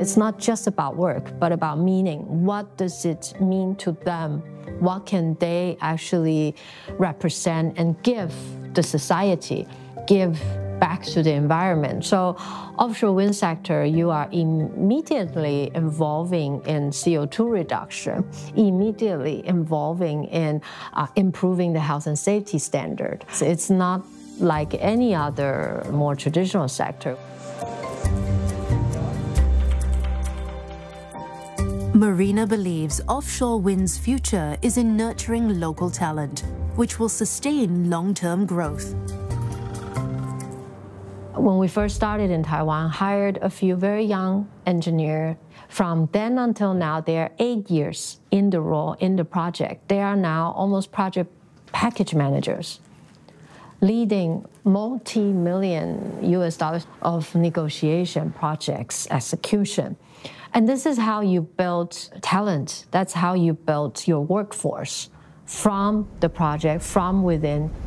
It's not just about work, but about meaning. What does it mean to them? What can they actually represent and give the society, give back to the environment? So offshore wind sector, you are immediately involving in CO2 reduction, immediately involving in improving the health and safety standard. So it's not like any other more traditional sector. Marina believes offshore wind's future is in nurturing local talent, which will sustain long-term growth. When we first started in Taiwan, hired a few very young engineers. From then until now, they are 8 years in the role, in the project. They are now almost project package managers, leading multi-million US dollars of negotiation projects, execution. And this is how you build talent. That's how you build your workforce from the project, from within